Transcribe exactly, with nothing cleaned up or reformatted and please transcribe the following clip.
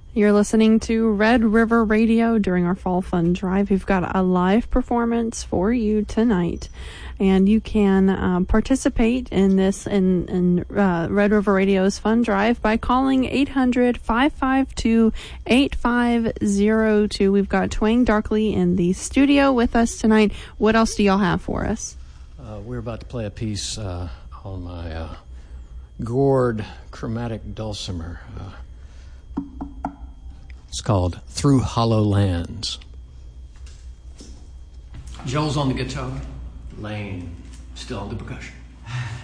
You're listening to Red River Radio during our Fall Fun Drive. We've got a live performance for you tonight, and you can uh, participate in this in, in uh, Red River Radio's Fun Drive by calling eight hundred, five five two, eight five zero two. We've got Twang Darkly in the studio with us tonight. What else do y'all have for us? Uh, we're about to play a piece uh, on my uh, gourd chromatic dulcimer. Uh, It's called Through Hollow Lands. Joel's on the guitar, Lane still on the percussion.